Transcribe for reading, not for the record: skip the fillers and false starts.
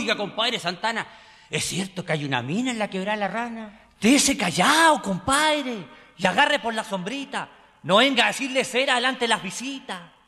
Oiga, compadre Santana, ¿es cierto que hay una mina en la Quebrada La Rana? Dése callado, compadre, y agarre por la sombrita. No venga a decirle cera delante de las visitas.